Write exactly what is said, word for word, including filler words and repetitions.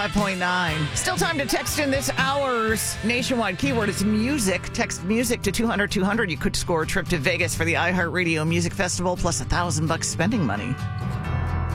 five point nine. Still time to text in this hour's nationwide keyword is music. Text music to two hundred two hundred. You could score a trip to Vegas for the iHeartRadio Music Festival plus a thousand bucks spending money.